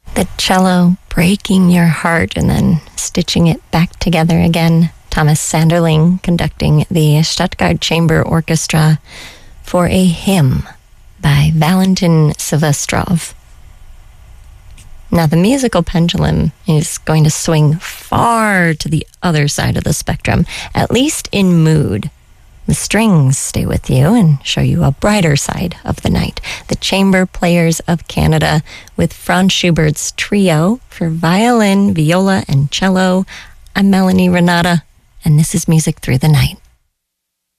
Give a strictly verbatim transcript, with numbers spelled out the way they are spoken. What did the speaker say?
The cello breaking your heart and then stitching it back together again. Thomas Sanderling conducting the Stuttgart Chamber Orchestra for a hymn by Valentin Silvestrov. Now, the musical pendulum is going to swing far to the other side of the spectrum, at least in mood. The strings stay with you and show you a brighter side of the night. The Chamber Players of Canada with Franz Schubert's Trio for violin, viola, and cello. I'm Melanie Renata, and this is Music Through the Night.